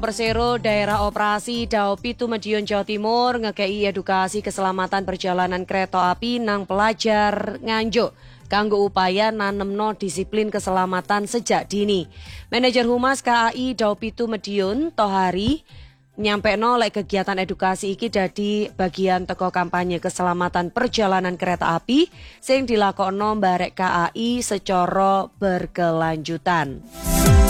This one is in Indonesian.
Persero Daerah Operasi Dao Pitu Madiun Jawa Timur ngekei edukasi keselamatan perjalanan kereta api nang pelajar Nganjuk kanggo upaya nanemno disiplin keselamatan sejak dini. Manajer Humas KAI Dao Pitu Madiun Tohari nyampekno lek kegiatan edukasi iki dadi bagian teko kampanye keselamatan perjalanan kereta api sing dilakokno barek KAI secara berkelanjutan.